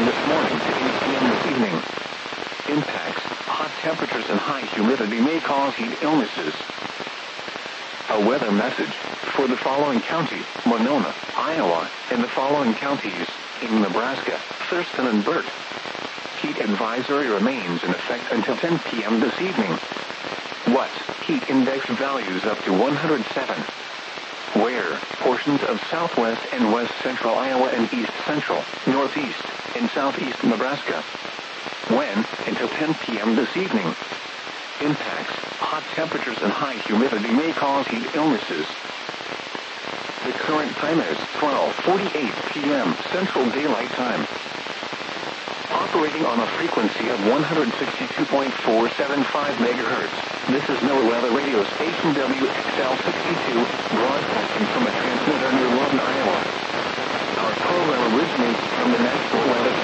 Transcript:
this morning to 8 p.m. this evening. Impacts, hot temperatures and high humidity may cause heat illnesses. A weather message for the following county: Monona, Iowa, and the following counties in Nebraska: Thurston and Burt. Heat advisory remains in effect until 10 p.m. this evening. What? Heat index values up to 107. Where? Portions of southwest and west central Iowa and east central, northeast, and southeast Nebraska. When? Until 10 p.m. this evening. Impacts, hot temperatures and high humidity may cause heat illnesses. The current time is 12:48 p.m. Central Daylight Time. Operating on a frequency of 162.475 megahertz. This is NOAA Weather Radio Station WXL62, broadcasting from a transmitter near Loudon, Iowa. Our program originates from the National Weather